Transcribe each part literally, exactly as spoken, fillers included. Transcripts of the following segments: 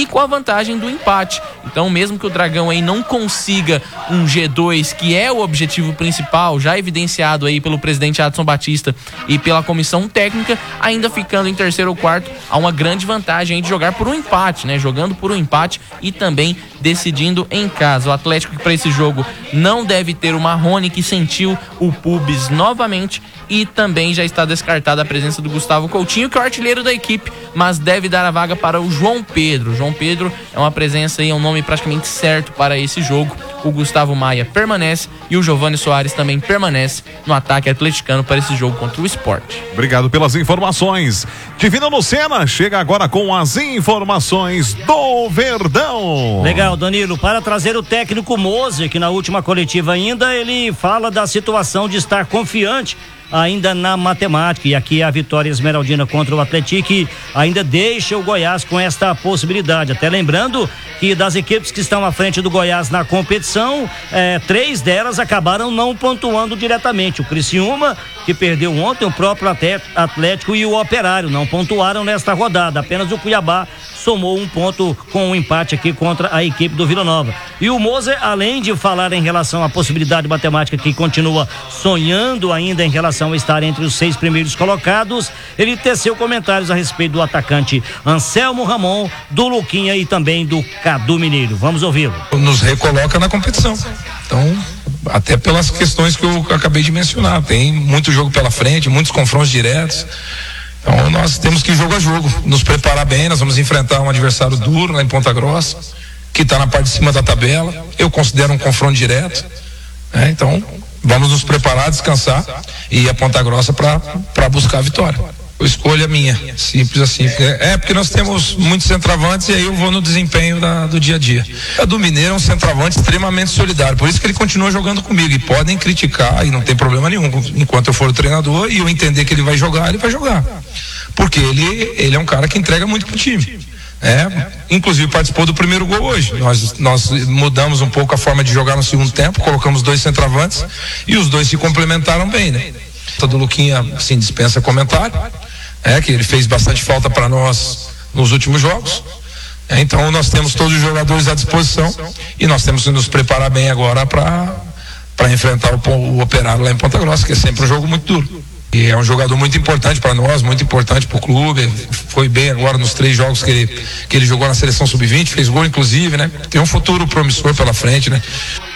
e com a vantagem do empate. Então, mesmo que o Dragão aí não consiga um G dois, que é o objetivo principal, já evidenciado aí pelo presidente Adson Batista e pela comissão técnica, ainda ficando em terceiro ou quarto, há uma grande vantagem aí de jogar por um empate, né? Jogando por um empate e também decidindo em casa. O Atlético, que para esse jogo não deve ter o Marrone, que sentiu o pubis novamente, e também já está descartada a presença do Gustavo Coutinho, que é o artilheiro da equipe, mas deve dar a vaga para o João Pedro. O João Pedro é uma presença e é um nome praticamente certo para esse jogo. O Gustavo Maia permanece e o Giovani Soares também permanece no ataque atleticano para esse jogo contra o Sport. Obrigado pelas informações. Divino Lucena chega agora com as informações do Verdão. Legal, Danilo, para trazer o técnico Moser, que na última coletiva ainda ele fala da situação de estar confiante ainda na matemática, e aqui a vitória esmeraldina contra o Atlético ainda deixa o Goiás com esta possibilidade, até lembrando que das equipes que estão à frente do Goiás na competição, é, três delas acabaram não pontuando diretamente. O Criciúma, que perdeu ontem, o próprio Atlético e o Operário não pontuaram nesta rodada, apenas o Cuiabá somou um ponto com um empate aqui contra a equipe do Vila Nova. E o Moser, além de falar em relação à possibilidade matemática que continua sonhando ainda em relação a estar entre os seis primeiros colocados, ele teceu comentários a respeito do atacante Anselmo Ramon, do Luquinha e também do Cadu Mineiro. Vamos ouvi-lo. Nos recoloca na competição. Então, até pelas questões que eu acabei de mencionar, tem muito jogo pela frente, muitos confrontos diretos. Então nós temos que ir jogo a jogo, nos preparar bem. Nós vamos enfrentar um adversário duro lá em Ponta Grossa, que está na parte de cima da tabela. Eu considero um confronto direto, né? Então vamos nos preparar, descansar e ir a Ponta Grossa para buscar a vitória. Eu escolho a minha, simples assim. É porque nós temos muitos centroavantes e aí eu vou no desempenho da, do dia a dia. A do Mineiro é um centroavante extremamente solidário, por isso que ele continua jogando comigo, e podem criticar e não tem problema nenhum, enquanto eu for o treinador e eu entender que ele vai jogar, ele vai jogar, porque ele, ele é um cara que entrega muito pro time. É, inclusive participou do primeiro gol hoje. Nós, nós mudamos um pouco a forma de jogar no segundo tempo, colocamos dois centroavantes e os dois se complementaram bem, né? A do Luquinha, assim, dispensa comentário, é que ele fez bastante falta para nós nos últimos jogos. É, então nós temos todos os jogadores à disposição e nós temos que nos preparar bem agora para para enfrentar o, o Operário lá em Ponta Grossa, que é sempre um jogo muito duro. E é um jogador muito importante para nós, muito importante para o clube. Foi bem agora nos três jogos que ele, que ele jogou na seleção sub vinte, fez gol inclusive, né? Tem um futuro promissor pela frente, né?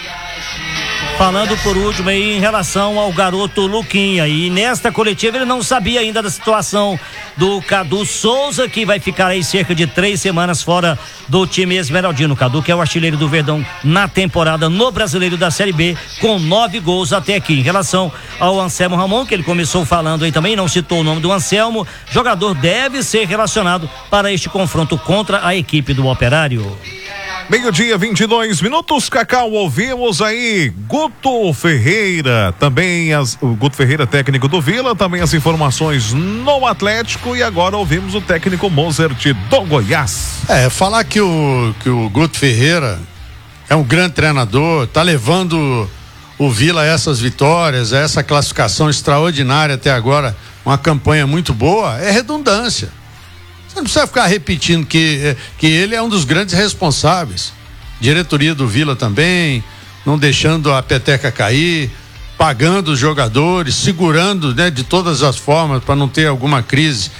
Falando por último aí em relação ao garoto Luquinha, e nesta coletiva ele não sabia ainda da situação do Cadu Souza, que vai ficar aí cerca de três semanas fora do time esmeraldino. O Cadu, que é o artilheiro do Verdão na temporada no Brasileiro da Série B, com nove gols até aqui. Em relação ao Anselmo Ramon, que ele começou falando aí também, não citou o nome do Anselmo, jogador deve ser relacionado para este confronto contra a equipe do Operário. Meio-dia, vinte e dois minutos, Cacau, ouvimos aí Guto Ferreira, também as, o Guto Ferreira, técnico do Vila, também as informações no Atlético, e agora ouvimos o técnico Mozart do Goiás. É, falar que o, que o Guto Ferreira é um grande treinador, tá levando o Vila a essas vitórias, a essa classificação extraordinária até agora, uma campanha muito boa, é redundância. Você não precisa ficar repetindo que, que ele é um dos grandes responsáveis. Diretoria do Vila também, não deixando a peteca cair, pagando os jogadores, segurando, né, de todas as formas para não ter alguma crise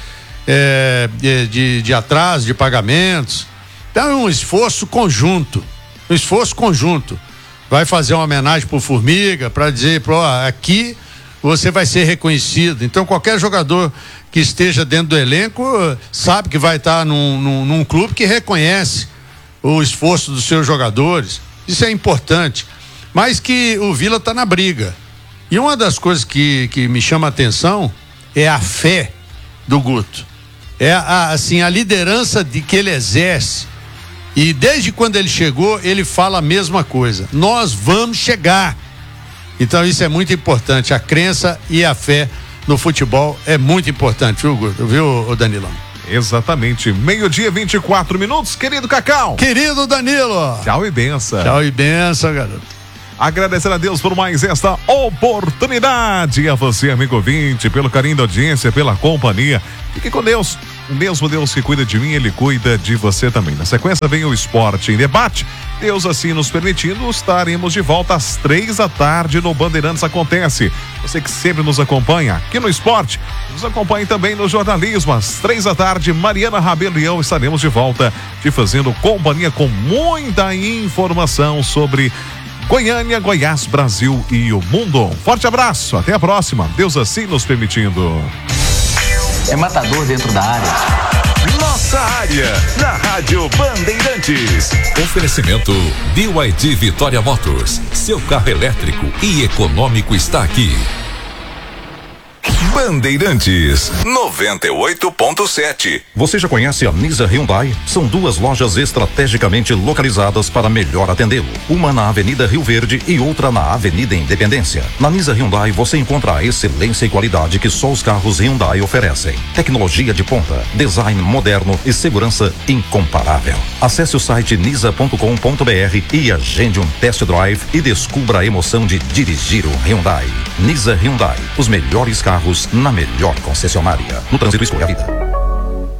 é, de, de, de atraso, de pagamentos. Então é um esforço conjunto, um esforço conjunto. Vai fazer uma homenagem pro Formiga para dizer, pro, ó, aqui você vai ser reconhecido. Então qualquer jogador que esteja dentro do elenco sabe que vai estar num, num, num clube que reconhece o esforço dos seus jogadores. Isso é importante, mas que o Vila está na briga. E uma das coisas que, que me chama a atenção é a fé do Guto, é a, assim, a liderança de que ele exerce, e desde quando ele chegou ele fala a mesma coisa: nós vamos chegar. Então isso é muito importante, a crença e a fé no futebol é muito importante, viu, Guto? Viu, Danilão? Exatamente. Meio-dia, vinte e quatro minutos, querido Cacau. Querido Danilo. Tchau e benção. Tchau e benção, garoto. Agradecer a Deus por mais esta oportunidade. E a você, amigo ouvinte, pelo carinho da audiência, pela companhia. Fique com Deus. o mesmo Deus que cuida de mim, ele cuida de você também. Na sequência vem o Esporte em Debate. Deus assim nos permitindo, estaremos de volta às três da tarde no Bandeirantes Acontece. Você que sempre nos acompanha aqui no esporte, nos acompanhe também no jornalismo. Às três da tarde, Mariana Rabelo e eu estaremos de volta te fazendo companhia com muita informação sobre Goiânia, Goiás, Brasil e o mundo. Um forte abraço, até a próxima. Deus assim nos permitindo. É matador dentro da área. Nossa área, na Rádio Bandeirantes. Oferecimento B Y D Vitória Motors. Seu carro elétrico e econômico está aqui. Bandeirantes noventa e oito ponto sete. Você já conhece a Nisa Hyundai? São duas lojas estrategicamente localizadas para melhor atendê-lo. Uma na Avenida Rio Verde e outra na Avenida Independência. Na Nisa Hyundai você encontra a excelência e qualidade que só os carros Hyundai oferecem. Tecnologia de ponta, design moderno e segurança incomparável. Acesse o site nisa ponto com ponto br e agende um test drive e descubra a emoção de dirigir um Hyundai. Nisa Hyundai, os melhores carros na melhor concessionária. No trânsito, escolha a vida.